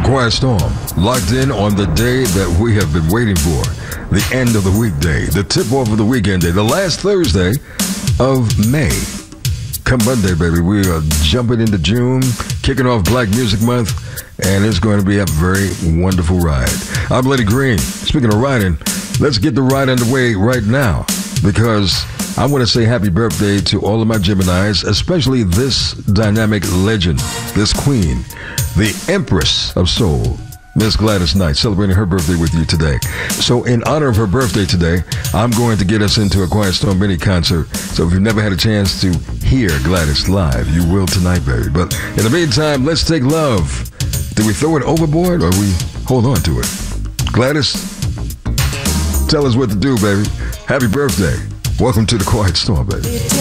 Quiet Storm, locked in on the day that we have been waiting for. The end of the weekday, the tip-off of the weekend day, the last Thursday of May. Come Monday, baby, we are jumping into June, kicking off Black Music Month, and it's going to be a very wonderful ride. I'm Lenny Green. Speaking of riding, let's get the ride underway right now, because I want to say happy birthday to all of my Geminis, especially this dynamic legend, this queen, the Empress of Soul, Miss Gladys Knight, celebrating her birthday with you today. So in honor of her birthday today, I'm going to get us into a Quiet Storm mini concert. So if you've never had a chance to hear Gladys live, you will tonight, baby. But in the meantime, let's take love. Do we throw it overboard or we hold on to it? Gladys, tell us what to do, baby. Happy birthday. Welcome to the Quiet Storm, baby.